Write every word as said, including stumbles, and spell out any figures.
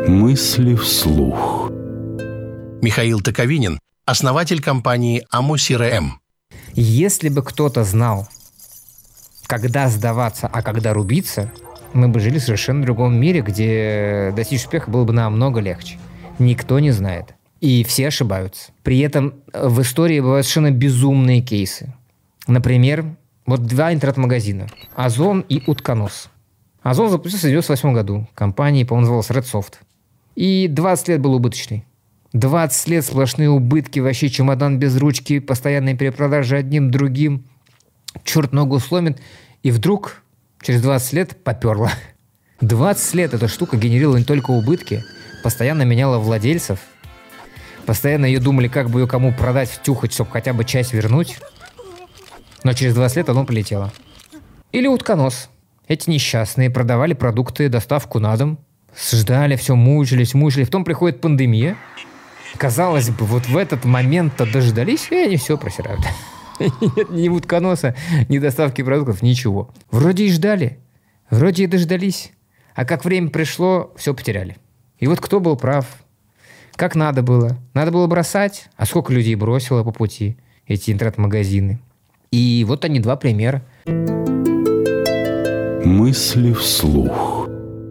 Мысли вслух. Михаил Токовинин, основатель компании АМО-СИРЭМ. Если бы кто-то знал, когда сдаваться, а когда рубиться, мы бы жили в совершенно другом мире, где достичь успеха было бы намного легче. Никто не знает. И все ошибаются. При этом в истории бывают совершенно безумные кейсы. Например, вот два интернет-магазина. Озон и Утконос. Озон запустился в девяносто восьмом году. Компания, по-моему, называлась Red Soft. И двадцать лет был убыточный. двадцать лет сплошные убытки, вообще чемодан без ручки, постоянные перепродажи одним другим. Черт ногу сломит. И вдруг через двадцать лет поперло. двадцать лет эта штука генерировала не только убытки, постоянно меняла владельцев, постоянно ее думали, как бы ее кому продать, втюхать, чтобы хотя бы часть вернуть. Но через двадцать лет оно полетело. Или Утконос. Эти несчастные продавали продукты, доставку на дом, ждали, все мучились, мучились. Потом приходит пандемия. Казалось бы, вот в этот момент-то дождались, и они все просирают. Нет ни Утконоса, ни доставки продуктов, ничего. Вроде и ждали, вроде и дождались. А как время пришло, все потеряли. И вот кто был прав? Как надо было? Надо было бросать? А сколько людей бросило по пути эти интернет-магазины? И вот они, два примера. Мысли вслух.